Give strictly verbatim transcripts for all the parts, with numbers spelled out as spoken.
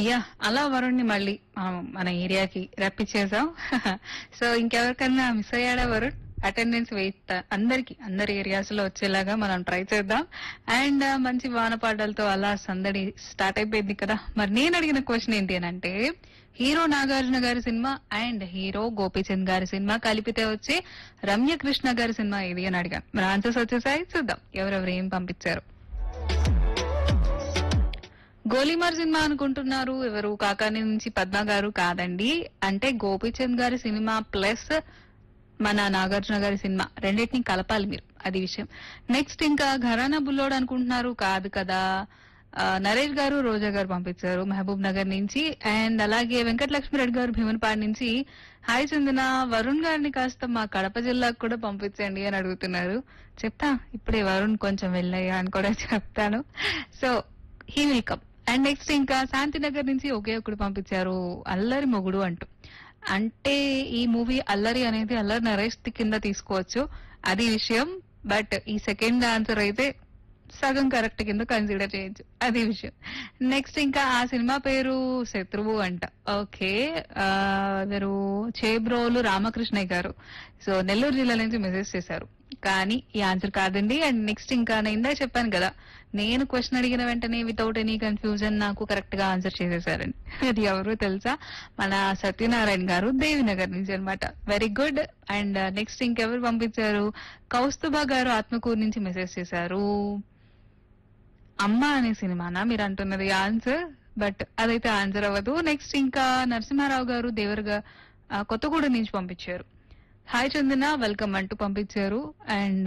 Yeah! అలా వరుణ్‌ని మళ్ళీ ఆహ్, మన ఏరియాకి రప్పించేసాం. So, ఇంకెవరికన్నా miss అయ్యాడా Varun? Attendance wait అందరికి అందరి ఏరియాస్‌లో వచ్చేలాగా మనం ట్రై చేద్దాం. అండ్ మంచి వానపాటలతో అలా సందడి స్టార్ట్ అయిపోయింది కదా! మరి నేను అడిగిన క్వెషన్ ఏంటి అనంటే, హీరో నాగార్జున గారి సినిమా అండ్ హీరో గోపీచంద్ గారి సినిమా కలిపితే వచ్చే రమ్యకృష్ణ గారి సినిమా ఏది అని అడిగాను. మరి ఆన్సర్స్ వచ్చేసాయి చూద్దాం. ఎవరెవరు ఏం పంపించారు. గోలీమార్ సినిమా అనుకుంటున్నారు ఎవరు కాకాని నుంచి పద్మ గారు కాదండి. అంటే గోపీచంద్ గారి సినిమా ప్లస్ మన నాగార్జున గారి సినిమా రెండింటిని కలపాలి మీరు, అది విషయం. నెక్స్ట్ ఇంకా ఘరానా బుల్లోడ్ అనుకుంటున్నారు కాదు కదా. ఆ, నరేష్ గారు రోజా గారు పంపించారు మహబూబ్ నగర్ నుంచి. అండ్ అలాగే వెంకటలక్ష్మి రెడ్డి గారు భీమన్పాడు నుంచి హాయ్ చందన వరుణ్ గారిని కాస్త మా కడప జిల్లాకు కూడా పంపించండి అని అడుగుతున్నారు. చెప్తా ఇప్పుడే వరుణ్ కొంచెం వెళ్ళయ్యా అని కూడా చెప్తాను. So he will come. And next ఇంకా శాంతినగర్ నుంచి ఒకే ఒకడు పంపించారు అల్లరి మొగుడు అంటూ. అంటే ఈ మూవీ అల్లరి అనేది అల్లరి నరేష్ కింద తీసుకోవచ్చు, అది విషయం. బట్ ఈ సెకండ్ ఆన్సర్ అయితే సగం కరెక్ట్ కింద కన్సిడర్ చేయొచ్చు, అది విషయం. నెక్స్ట్ ఇంకా ఆ సినిమా పేరు శత్రువు అంట. ఓకే, ఆ, ఎవరు చేబ్రోలు రామకృష్ణయ్య గారు, సో నెల్లూరు జిల్లా నుంచి మెసేజ్ చేశారు. కానీ ఈ ఆన్సర్ కాదండి. అండ్ నెక్స్ట్ ఇంకా నేను ఇందాక చెప్పాను కదా, నేను క్వశ్చన్ అడిగిన వెంటనే వితౌట్ ఎనీ కన్ఫ్యూజన్ నాకు కరెక్ట్ గా ఆన్సర్ చేసేసారండి. అది ఎవరు తెలుసా? మన సత్యనారాయణ గారు దేవినగర్ నుంచి అన్నమాట. Very good. అండ్ నెక్స్ట్ ఇంకెవరు పంపించారు? కౌస్తుభా గారు ఆత్మకూరు నుంచి మెసేజ్ చేశారు. అమ్మ అనే సినిమానా మీరు అంటున్నది ఆన్సర్? బట్ అదైతే ఆన్సర్ అవ్వదు. నెక్స్ట్ ఇంకా నరసింహారావు గారు దేవరగా ఆ, కొత్తగూడెం నుంచి పంపించారు. హాయ్ చందన వెల్కమ్ అంటూ పంపించారు. అండ్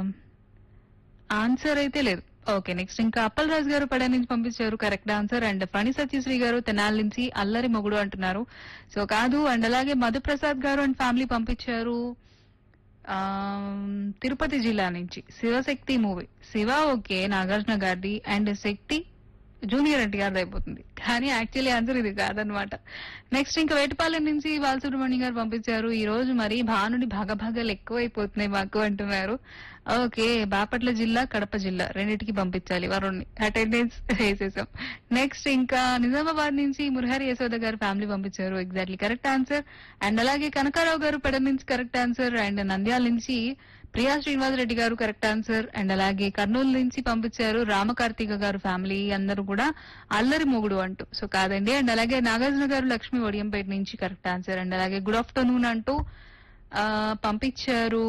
ఆన్సర్ అయితే లేదు. ఓకే, నెక్స్ట్ ఇంకా అప్పల్ రాజు గారు పడ నుంచి పంపించారు correct answer. And Phani Satyasri గారు తెనాలి నుంచి అల్లరి మొగుడు అంటున్నారు. సో కాదు. అండ్ అలాగే మధుప్రసాద్ గారు అండ్ ఫ్యామిలీ పంపించారు ఆ తిరుపతి జిల్లా నుంచి శివశక్తి మూవీ. శివ ఓకే నాగార్జున గారిది, అండ్ శక్తి జూనియర్ ఎన్టీ గారిది అయిపోతుంది. కానీ యాక్చువల్లీ ఆన్సర్ ఇది కాదనమాట. నెక్స్ట్ ఇంకా వేటపాలెం నుంచి బాలసుబ్రహ్మణ్యం గారు పంపించారు. ఈ రోజు మరి భానుడి భాగభాగాలు ఎక్కువైపోతున్నాయి మాకు అంటున్నారు. ఓకే, బాపట్ల జిల్లా కడప జిల్లా రెండింటికి పంపించాలి వరుణ్ణి, అటెండెన్స్ వేసేసాం. నెక్స్ట్ ఇంకా నిజామాబాద్ నుంచి మురహరి యశోద గారు ఫ్యామిలీ పంపించారు ఎగ్జాక్ట్లీ కరెక్ట్ ఆన్సర్. అండ్ అలాగే కనకారావు గారు పెడ నుంచి కరెక్ట్ ఆన్సర్. అండ్ నంద్యాల నుంచి ప్రియా శ్రీనివాసరెడ్డి గారు కరెక్ట్ ఆన్సర్. అండ్ అలాగే కర్నూలు నుంచి పంపించారు రామకార్తిక గారు ఫ్యామిలీ అందరూ కూడా అల్లరి మొగుడు అంటూ. సో కాదండి. అండ్ అలాగే నాగార్జున గారు లక్ష్మి ఒడియంపేట నుంచి కరెక్ట్ ఆన్సర్. అండ్ అలాగే గుడ్ ఆఫ్టర్నూన్ అంటూ ఆ, పంపించారు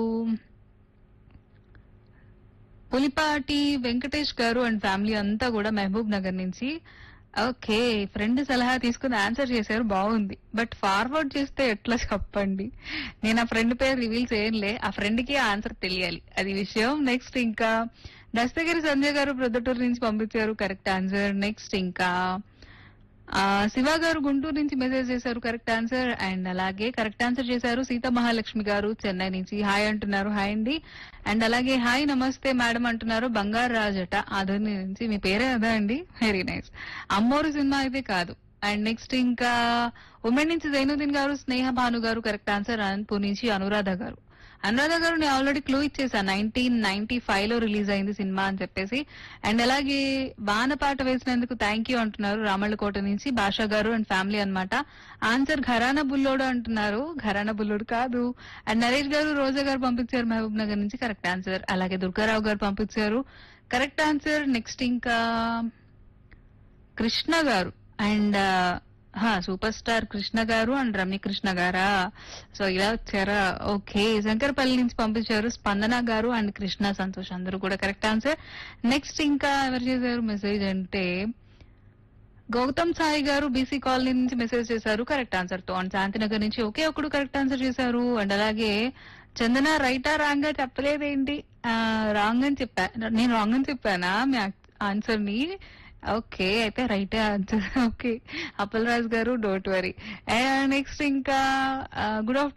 పులిపాటి వెంకటేష్ గారు అండ్ ఫ్యామిలీ అంతా కూడా మహబూబ్ నగర్ నుంచి. ఓకే, ఫ్రెండ్ సలహా తీసుకుని ఆన్సర్ చేశారు, బాగుంది. బట్ ఫార్వర్డ్ చేస్తే ఎట్లా చెప్పండి? నేను ఆ ఫ్రెండ్ పేరు రివీల్ చేయనులే, ఆ ఫ్రెండ్ కి ఆన్సర్ తెలియాలి, అది విషయం. నెక్స్ట్ ఇంకా దస్తగిరి సంజయ్ గారు ప్రొద్దుటూరు నుంచి పంపించారు కరెక్ట్ ఆన్సర్. నెక్స్ట్ ఇంకా ఆ శివ గారు గుంటూరు నుంచి మెసేజ్ చేశారు కరెక్ట్ ఆన్సర్. అండ్ అలాగే కరెక్ట్ ఆన్సర్ చేశారు సీతా మహాలక్ష్మి గారు చెన్నై నుంచి హాయ్ అంటున్నారు. హాయ్ అండి. అండ్ అలాగే హాయ్ నమస్తే మేడం అంటున్నారు బంగారు రాజట ఆధుని నుంచి. మీ పేరే అదా అండి? Very nice. అమ్మోరు సినిమా అయితే కాదు. అండ్ నెక్స్ట్ ఇంకా ఉమెన్ నుంచి జైనుద్దీన్ గారు స్నేహ భాను గారు కరెక్ట్ ఆన్సర్. అనంతపూర్ నుంచి అనురాధ గారు. అనురాధ గారు నేను already clue ఇచ్చేసా, nineteen ninety five లో రిలీజ్ అయింది సినిమా అని చెప్పేసి. అండ్ అలాగే బాణపాట వేసినందుకు థ్యాంక్ యూ అంటున్నారు రామళ్ళకోట నుంచి భాషా గారు అండ్ ఫ్యామిలీ అన్నమాట. ఆన్సర్ ఘరానా బుల్లోడు అంటున్నారు. ఘరానా బుల్లోడు కాదు. అండ్ నరేష్ గారు రోజా గారు పంపించారు మహబూబ్ నగర్ నుంచి కరెక్ట్ ఆన్సర్. అలాగే దుర్గారావు గారు పంపించారు కరెక్ట్ ఆన్సర్. నెక్స్ట్ ఇంకా కృష్ణ గారు అండ్ సూపర్ స్టార్ కృష్ణ గారు అండ్ రమ్యకృష్ణ గారా, సో ఇలా వచ్చారా? ఓకే, శంకరపల్లి నుంచి పంపించారు స్పందన గారు అండ్ కృష్ణ సంతోష్ అందరూ కూడా కరెక్ట్ ఆన్సర్. నెక్స్ట్ ఇంకా ఎవరు చేశారు మెసేజ్ అంటే గౌతమ్ సాయి గారు బీసీ కాలనీ నుంచి మెసేజ్ చేశారు కరెక్ట్ ఆన్సర్ తో. అండ్ శాంతినగర్ నుంచి ఒకే ఒకడు కరెక్ట్ ఆన్సర్ చేశారు. అండ్ అలాగే చందన రైటా రాంగ్ గా చెప్పలేదేంటి? రాంగ్ అని చెప్పా నేను, రాంగ్ అని చెప్పానా మీ ఆన్సర్ ని? ఓకే, అయితే రైటే ఆన్సర్. ఓకే, అప్పల్ రాజ్ గారు డోంట్ వరీ. నెక్స్ట్ ఇంకా గుడ్ ఆఫ్టర్నూన్